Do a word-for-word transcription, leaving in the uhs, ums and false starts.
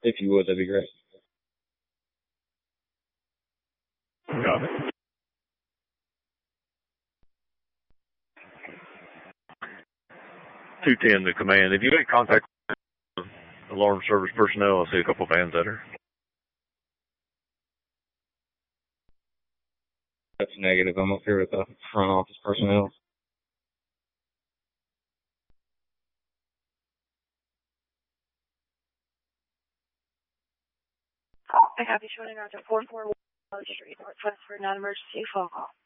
If you would, that'd be great. Got it. two ten to command. If you make contact with alarm service personnel, I'll see a couple vans at her. That's negative. I'm up here with the front office personnel. I have you showing out to four four one Street, Northwest for non-emergency phone call.